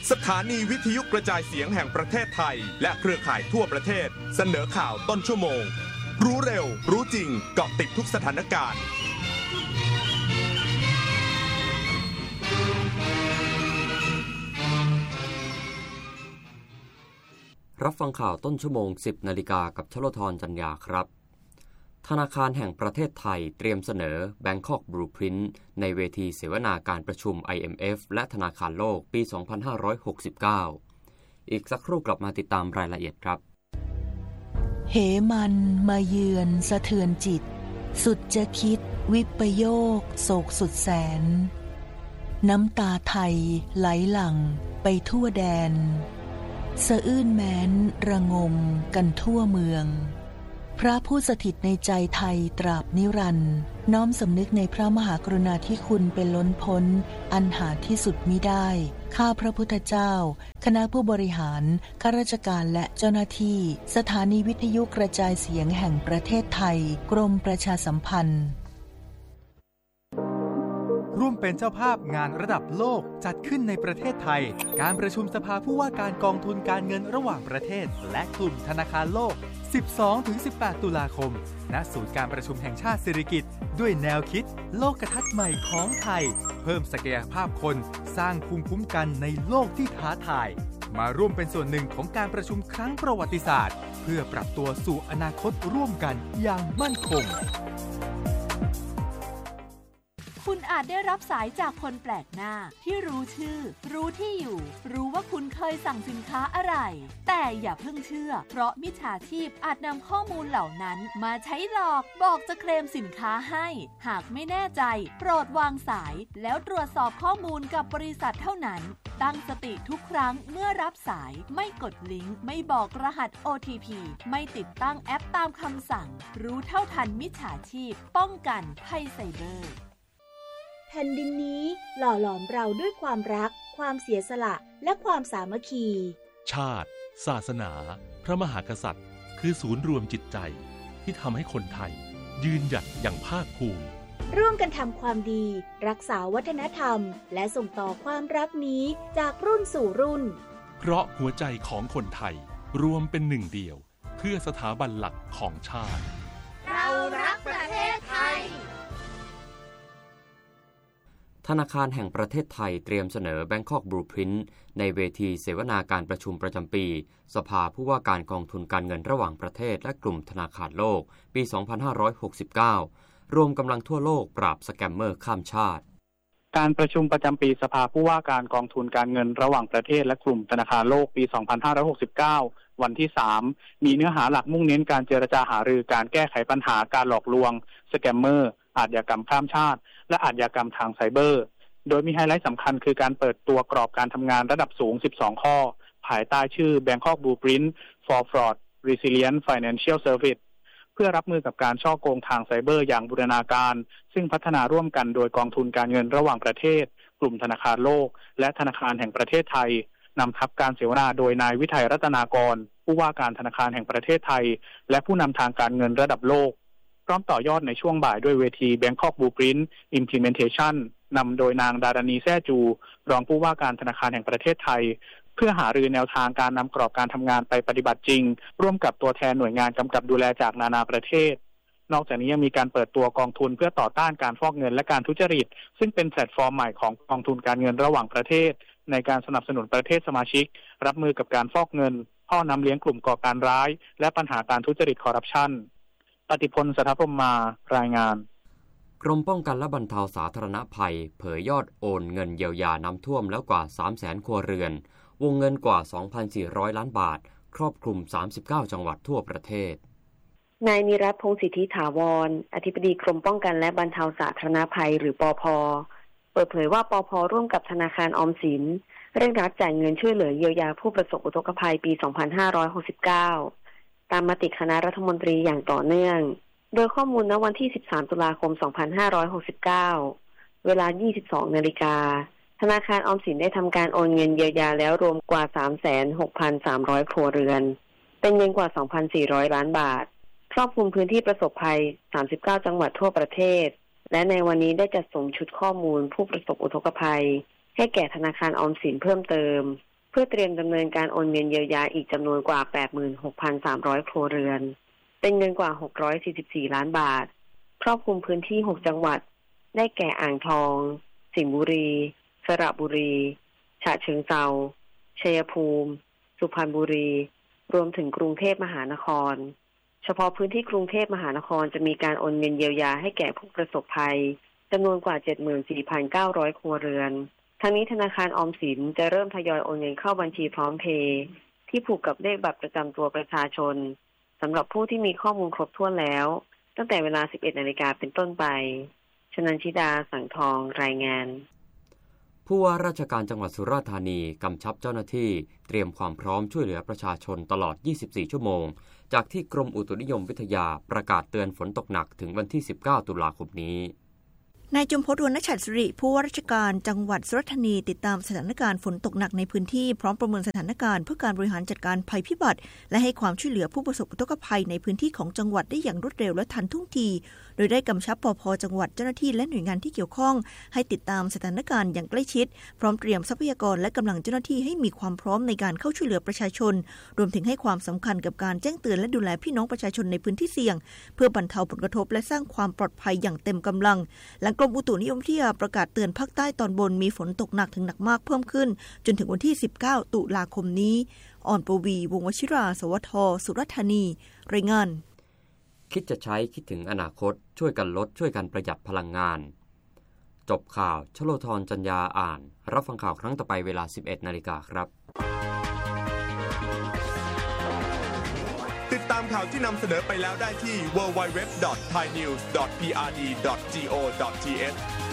สถานีวิทยุกระจายเสียงแห่งประเทศไทยและเครือข่ายทั่วประเทศเสนอข่าวต้นชั่วโมงรู้เร็วรู้จริงเกาะติดทุกสถานการณ์รับฟังข่าวต้นชั่วโมง 10 นาฬิกากับชโลธรจันยาครับธนาคารแห่งประเทศไทยเตรียมเสนอ Bangkok Blueprint ในเวทีเสวนาการประชุม IMF และธนาคารโลกปี 2569 อีกสักครู่กลับมาติดตามรายละเอียดครับเหมันมาเยือนสะเทือนจิตสุดจะคิดวิปโยคโศกสุดแสนน้ำตาไทยไหลหลั่งไปทั่วแดนสะอื้นแม้นระงมกันทั่วเมืองพระผู้สถิตในใจไทยตราบนิรันดร์น้อมสำนึกในพระมหากรุณาธิคุณเป็นล้นพ้นอันหาที่สุดมิได้ข้าพระพุทธเจ้าคณะผู้บริหารข้าราชการและเจ้าหน้าที่สถานีวิทยุกระจายเสียงแห่งประเทศไทยกรมประชาสัมพันธ์ร่วมเป็นเจ้าภาพงานระดับโลกจัดขึ้นในประเทศไทยการประชุมสภาผู้ว่าการกองทุนการเงินระหว่างประเทศและกลุ่มธนาคารโลก 12-18 ตุลาคมณศูนย์การประชุมแห่งชาติสิริกิติ์ด้วยแนวคิดโลกทัศน์ใหม่ของไทยเพิ่มศักยภาพคนสร้างภูมิคุ้มกันในโลกที่ท้าทายมาร่วมเป็นส่วนหนึ่งของการประชุมครั้งประวัติศาสตร์เพื่อปรับตัวสู่อนาคตร่วมกันอย่างมั่นคงคุณอาจได้รับสายจากคนแปลกหน้าที่รู้ชื่อรู้ที่อยู่รู้ว่าคุณเคยสั่งสินค้าอะไรแต่อย่าเพิ่งเชื่อเพราะมิจฉาชีพอาจนำข้อมูลเหล่านั้นมาใช้หลอกบอกจะเคลมสินค้าให้หากไม่แน่ใจโปรดวางสายแล้วตรวจสอบข้อมูลกับบริษัทเท่านั้นตั้งสติทุกครั้งเมื่อรับสายไม่กดลิงก์ไม่บอกรหัส OTP ไม่ติดตั้งแอปตามคำสั่งรู้เท่าทันมิจฉาชีพป้องกันภัยไซเบอร์แผ่นดินนี้หล่อหลอมเราด้วยความรักความเสียสละและความสามัคคีชาติศาสนาพระมหากษัตริย์คือศูนย์รวมจิตใจที่ทำให้คนไทยยืนหยัดอย่างภาคภูมิร่วมกันทำความดีรักษาวัฒนธรรมและส่งต่อความรักนี้จากรุ่นสู่รุ่นเพราะหัวใจของคนไทยรวมเป็นหนึ่งเดียวเพื่อสถาบันหลักของชาติเรารักประเทศไทยธนาคารแห่งประเทศไทยเตรียมเสนอ Bangkok Blueprint ในเวทีเสวนาการประชุมประจำปีสภาผู้ว่าการกองทุนการเงินระหว่างประเทศและกลุ่มธนาคารโลกปี 2569 รวมกำลังทั่วโลกปราบสแกมเมอร์ข้ามชาติการประชุมประจำปีสภาผู้ว่าการกองทุนการเงินระหว่างประเทศและกลุ่มธนาคารโลกปี 2569 วันที่ 3 มีเนื้อหาหลักมุ่งเน้นการเจรจาหารือการแก้ไขปัญหาการหลอกลวงสแกมเมอร์อาชญากรรมข้ามชาติและอาชญากรรมทางไซเบอร์โดยมีไฮไลท์สำคัญคือการเปิดตัวกรอบการทำงานระดับสูง 12 ข้อภายใต้ชื่อ Bangkok Blueprint for Fraud Resilient Financial Service เพื่อรับมือกับการฉ้อโกงทางไซเบอร์อย่างบูรณาการซึ่งพัฒนาร่วมกันโดยกองทุนการเงินระหว่างประเทศกลุ่มธนาคารโลกและธนาคารแห่งประเทศไทยนำทัพการเสวนาโดยนายวิทัยรัตนากรผู้ว่าการธนาคารแห่งประเทศไทยและผู้นำทางการเงินระดับโลกพร้อมต่อยอดในช่วงบ่ายด้วยเวที Bangkok Blueprint Implementation นำโดยนางดารณีแซ่จูรองผู้ว่าการธนาคารแห่งประเทศไทยเพื่อหารือแนวทางการนำกรอบการทำงานไปปฏิบัติจริงร่วมกับตัวแทนหน่วยงานกำกับดูแลจากนานาประเทศนอกจากนี้ยังมีการเปิดตัวกองทุนเพื่อต่อต้านการฟอกเงินและการทุจริตซึ่งเป็นแพลตฟอร์มใหม่ของกองทุนการเงินระหว่างประเทศในการสนับสนุนประเทศสมาชิกรับมือกับการฟอกเงินพ่อนำเลี้ยงกลุ่มก่อการร้ายและปัญหาการทุจริตคอร์รัปชันปฏิพลสัทธพรหมมารายงานกรมป้องกันและบรรเทาสาธารณภัยเผยยอดโอนเงินเยียวยาน้ำท่วมแล้วกว่า 300,000 ครัวเรือนวงเงินกว่า 2,400 ล้านบาทครอบคลุม39จังหวัดทั่วประเทศนายนิรัตน์พงษ์สิทธิถาวรอธิบดีกรมป้องกันและบรรเทาสาธารณภัยหรือปภ.เปิดเผยว่าปภ.ร่วมกับธนาคารออมสินเร่งรัดจ่ายเงินช่วยเหลือเยียวยาผู้ประสบอุทกภัยปี 2569 ตามมติคณะรัฐมนตรีอย่างต่อเนื่องโดยข้อมูลณวันที่ 13 ตุลาคม 2569 เวลา 22 นาฬิกาธนาคารออมสินได้ทำการโอนเงินเยียวยาแล้วรวมกว่า 36,300 ครัวเรือนเป็นเงินกว่า 2,400 ล้านบาทครอบคลุมพื้นที่ประสบภัย 39 จังหวัดทั่วประเทศและในวันนี้ได้จัดส่งชุดข้อมูลผู้ประสบอุทกภัยให้แก่ธนาคารออมสินเพิ่มเติมพื่อเตรียมดำเนินการโอนเงินเยียวยาอีกจำนวนกว่า 86,300 ครัวเรือนเป็นเงินกว่า644ล้านบาทครอบคลุมพื้นที่6จังหวัดได้แก่อ่างทองสิงห์บุรีสระบุรีฉะเชิงเทราชัยภูมิสุพรรณบุรีรวมถึงกรุงเทพมหานครเฉพาะพื้นที่กรุงเทพมหานครจะมีการโอนเงินเยียวยาให้แก่ผู้ประสบภัยจำนวนกว่า 74,900 ครัวเรือนทั้งนี้ธนาคารออมสินจะเริ่มทยอยโอนเงินเข้าบัญชีพร้อมเพย์ที่ผูกกับเลขบัตรประจำตัวประชาชนสำหรับผู้ที่มีข้อมูลครบถ้วนแล้วตั้งแต่เวลา 11 นาฬิกาเป็นต้นไปชนันชิดาสังทองรายงานผู้ว่าราชการจังหวัดสุราษฎร์ธานีกำชับเจ้าหน้าที่เตรียมความพร้อมช่วยเหลือประชาชนตลอด 24 ชั่วโมงจากที่กรมอุตุนิยมวิทยาประกาศเตือนฝนตกหนักถึงวันที่ 19 ตุลาคมนี้นายจุมพล วรรณฉัตรสิริผู้ว่าราชการจังหวัดสุราษฎร์ธานีติดตามสถานการณ์ฝนตกหนักในพื้นที่พร้อมประเมินสถานการณ์เพื่อการบริหารจัดการภัยพิบัติและให้ความช่วยเหลือผู้ประสบอุทกภัยในพื้นที่ของจังหวัดได้อย่างรวดเร็วและทันท่วงทีโดยได้กำชับปภ.จังหวัดเจ้าหน้าที่และหน่วยงานที่เกี่ยวข้องให้ติดตามสถานการณ์อย่างใกล้ชิดพร้อมเตรียมทรัพยากรและกำลังเจ้าหน้าที่ให้มีความพร้อมในการเข้าช่วยเหลือประชาชนรวมถึงให้ความสำคัญกับการแจ้งเตือนและดูแลพี่น้องประชาชนในพื้นที่เสี่ยงเพื่อบรรเทาผลกระทบและสร้างความปลอดภัยอย่างเต็มกำลังหลังกรมอุตุนิยมวิทยาประกาศเตือนภาคใต้ตอนบนมีฝนตกหนักถึงหนักมากเพิ่มขึ้นจนถึงวันที่ 19 ตุลาคมนี้อ่อนปวีวงศ์วชิรา สวท สุราษฎร์ธานีรายงานคิดจะใช้คิดถึงอนาคตช่วยกันลดช่วยกันประหยัดพลังงานจบข่าวชโลธรจัญญาอ่านรับฟังข่าวครั้งต่อไปเวลา 11 นาฬิกาครับติดตามข่าวที่นำเสนอไปแล้วได้ที่ www.thainews.prd.go.th